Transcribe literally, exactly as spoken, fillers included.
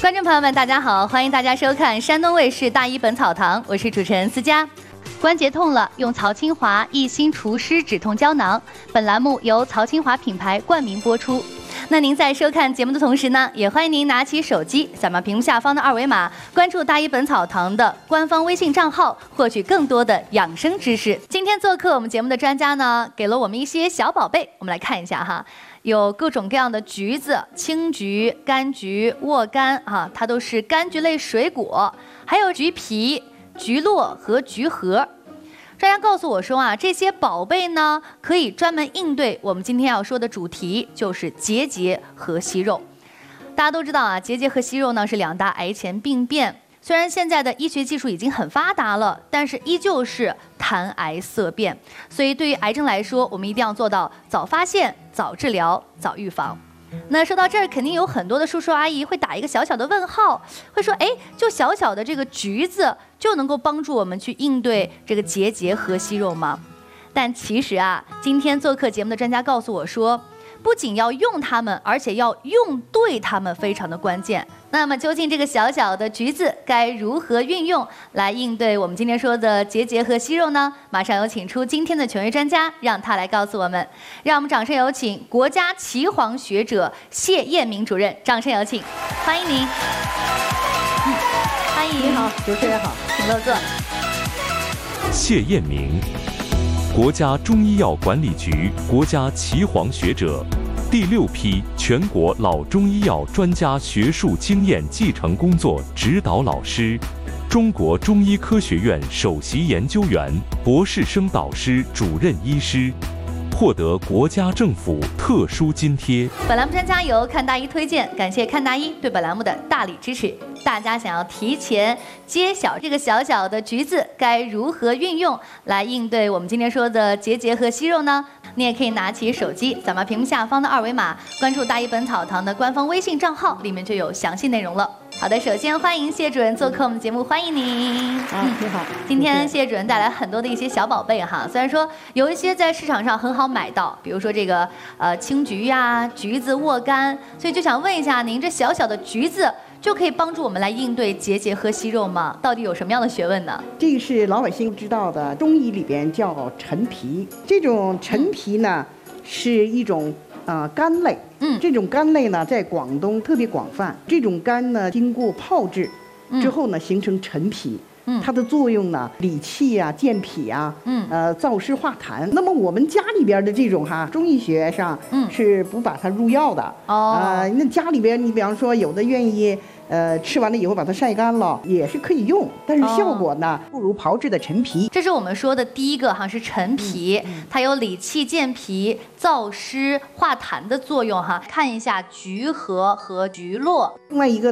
观众朋友们，大家好，欢迎大家收看山东卫视大医本草堂，我是主持人思佳。关节痛了，用曹清华益心除湿止痛胶囊。本栏目由曹清华品牌冠名播出。那您在收看节目的同时呢，也欢迎您拿起手机，扫描屏幕下方的二维码，关注大医本草堂的官方微信账号，获取更多的养生知识。今天做客我们节目的专家呢，给了我们一些小宝贝，我们来看一下哈。有各种各样的橘子，青橘、柑橘、沃柑啊，它都是柑橘类水果，还有橘皮、橘络和橘核。专家告诉我说啊，这些宝贝呢，可以专门应对我们今天要说的主题，就是结节和息肉。大家都知道啊，结节和息肉呢是两大癌前病变。虽然现在的医学技术已经很发达了，但是依旧是谈癌色变。所以对于癌症来说，我们一定要做到早发现、早治疗、早预防。那说到这儿，肯定有很多的叔叔阿姨会打一个小小的问号，会说：哎，就小小的这个橘子就能够帮助我们去应对这个结节和息肉吗？但其实啊，今天做客节目的专家告诉我说，不仅要用它们，而且要用对它们，非常的关键。那么究竟这个小小的橘子该如何运用来应对我们今天说的结节和息肉呢？马上有请出今天的权威专家，让他来告诉我们。让我们掌声有请国家岐黄学者谢彦明主任，掌声有请，欢迎您。嗯，欢迎。 你好，主持人好， 请落座。 谢彦明，国家中医药管理局国家岐黄学者，第六批全国老中医药专家学术经验继承工作指导老师，中国中医科学院首席研究员、博士生导师、主任医师，获得国家政府特殊津贴。 本栏目专家由看大医推荐，感谢看大医对本栏目的大力支持。大家想要提前揭晓这个小小的橘子该如何运用来应对我们今天说的结节和息肉呢？你也可以拿起手机，扫描屏幕下方的二维码，关注大医本草堂的官方微信账号，里面就有详细内容了。好的，首先欢迎谢主任做客我们的节目，欢迎您。 啊，你好。 今天谢主任带来很多的一些小宝贝哈，虽然说有一些在市场上很好买到，比如说这个呃青橘呀、橘子、沃柑，所以就想问一下您，这小小的橘子就可以帮助我们来应对结节和息肉吗？到底有什么样的学问呢？ 这个是老百姓知道的，中医里边叫陈皮。这种陈皮呢，是一种啊、呃、柑类。嗯，这种柑类呢，在广东特别广泛。这种柑呢，经过泡制之后呢，形成陈皮。嗯，它的作用呢，理气啊、健脾啊，嗯，呃，燥湿化痰。那么我们家里边的这种哈，中医学上，嗯，是不把它入药的。哦，呃，那家里边你比方说有的愿意，呃，吃完了以后把它晒干了，也是可以用，但是效果呢，不如炮制的陈皮。 这是我们说的第一个哈，是陈皮，嗯嗯、它有理气健脾、燥湿化痰的作用哈。看一下橘核和橘络。 另外一个